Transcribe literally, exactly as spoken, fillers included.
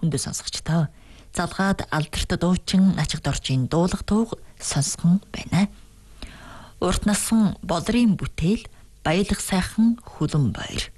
хүндэ сонсогчдоо. Залгаад алдарт дуучин Ачиг Доржийн дуулах тууг сонсгон байна. Урт насан Болрын бүтээл Баялаг сайхан хүлэн баяр.